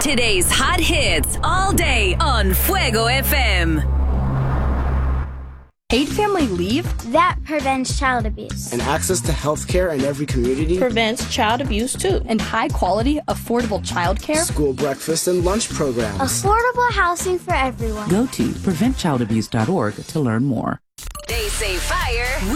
Today's hot hits all day on Fuego FM. Paid family leave? That prevents child abuse. And access to health care in every community? Prevents child abuse too. And high quality, affordable child care? School breakfast and lunch programs. Affordable housing for everyone. Go to preventchildabuse.org to learn more. They say fire.